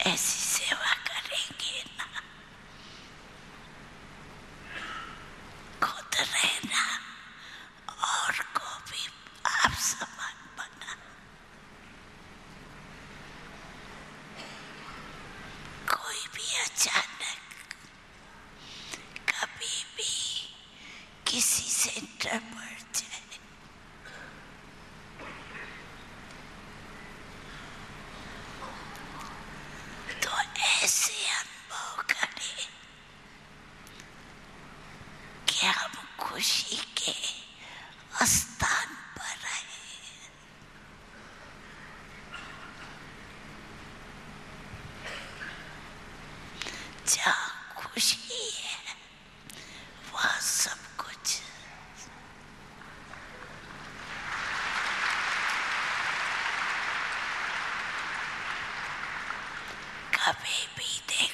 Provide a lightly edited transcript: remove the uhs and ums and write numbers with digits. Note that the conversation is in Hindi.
ऐसी सेवा करेंगे ना, खुद रहना और को भी आप समान बना। कोई भी अचानक कभी भी किसी से डर पड़ जाए तो ऐसे अनुभव करें कि हम खुशी के स्थान पर हैं। जहाँ खुशी है वहाँ सब कुछ। कभी भी